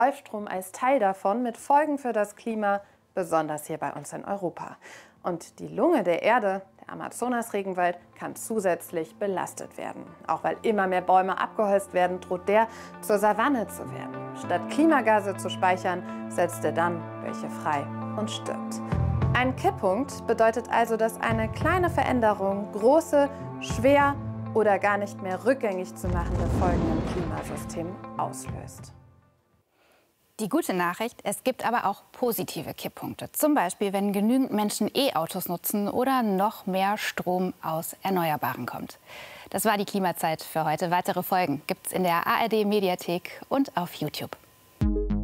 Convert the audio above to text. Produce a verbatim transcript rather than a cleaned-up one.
Golfstrom als Teil davon mit Folgen für das Klima, besonders hier bei uns in Europa. Und die Lunge der Erde, der Amazonas-Regenwald, kann zusätzlich belastet werden. Auch weil immer mehr Bäume abgeholzt werden, droht der zur Savanne zu werden. Statt Klimagase zu speichern, setzt er dann welche frei und stirbt. Ein Kipppunkt bedeutet also, dass eine kleine Veränderung große, schwer oder gar nicht mehr rückgängig zu machende Folgen im Klimasystem auslöst. Die gute Nachricht, es gibt aber auch positive Kipppunkte. Zum Beispiel, wenn genügend Menschen E-Autos nutzen oder noch mehr Strom aus Erneuerbaren kommt. Das war die Klimazeit für heute. Weitere Folgen gibt's in der A R D-Mediathek und auf YouTube.